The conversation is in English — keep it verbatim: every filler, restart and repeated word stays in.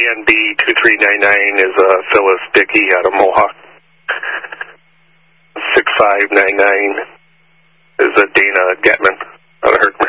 N B two three nine nine is uh, Phyllis Dickey out of Mohawk. six five nine nine is uh, Dana Gatman out of Herkimer.